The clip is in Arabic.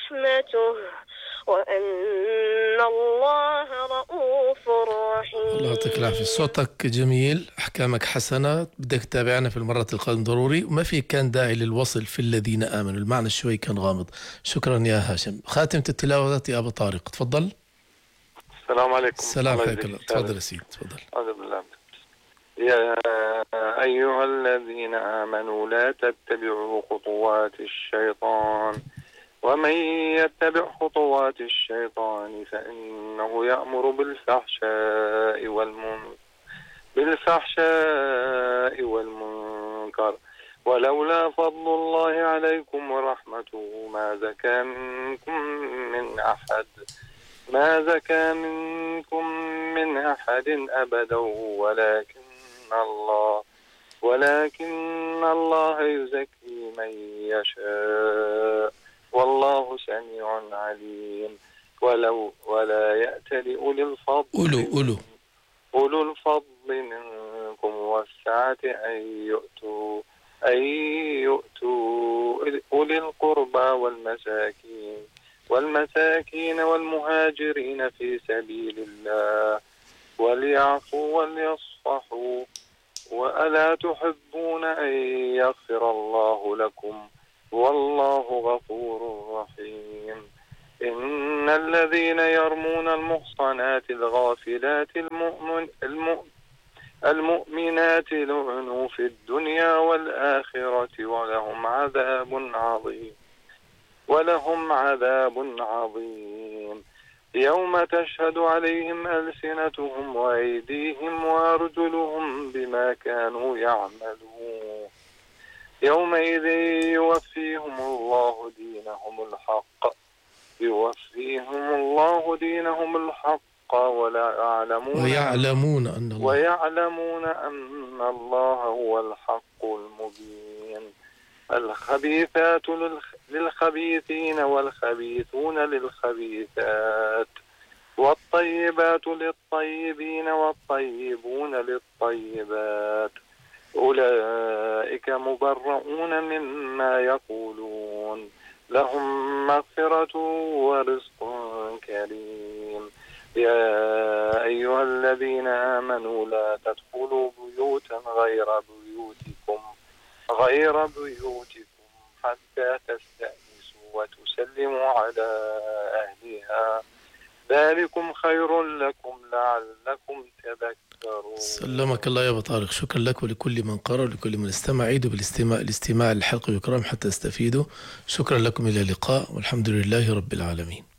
ورحمته وأن الله رؤوف الله يعطيك العافية، رحيم. صوتك جميل، أحكامك حسنة، بدك تتابعنا في المرات القادمة ضروري، وما في كان داعي للوصل في الذين آمنوا، المعنى شوي كان غامض. شكرا يا هاشم. خاتمة التلاوة يا أبو طارق، تفضل. السلام عليكم. السلام، الله حياك يجزيك الله، خير. تفضل يا سيدي، تفضل. أعوذ بالله. يا أيها الذين آمنوا لا تتبعوا خطوات الشيطان، ومن يتبع خطوات الشيطان فإنه يأمر بالفحشاء والمنكر ولولا فضل الله عليكم ورحمته ما زكى منكم من أحد أبدا، ولكن الله يزكي من يشاء، والله سميع عليم. ولا يأتل أولو الفضل منكم والسعة أن يؤتوا أولي القربى والمساكين والمهاجرين في سبيل الله وليعفوا وليصفحوا. وألا تحبون أن يغفر الله لكم والله غفور رحيم. إن الذين يرمون المحصنات الغافلات المؤمنات لعنوا في الدنيا والآخرة ولهم عذاب عظيم يوم تشهد عليهم ألسنتهم وأيديهم وأرجلهم بما كانوا يعملون. يومئذ يوفيهم الله دينهم الحق ويعلمون أن الله هو الحق المبين. الخبيثات للخبيثين والخبيثون للخبيثات والطيبات للطيبين والطيبون للطيبات أولئك مبرؤون مما يقولون لهم مغفرة ورزق كريم. يا أيها الذين آمنوا لا تدخلوا بيوتا غير بيوتكم حتى تستأنسوا وتسلموا على أهلها، ذلكم خير لكم لعلكم تذكرون. سلمك الله يا أبو طارق، شكرا لك ولكل من قرأ ولكل من استمع. عيدوا الاستماع للحلقة بكرام حتى يستفيدوا. شكرا لكم، إلى اللقاء والحمد لله رب العالمين.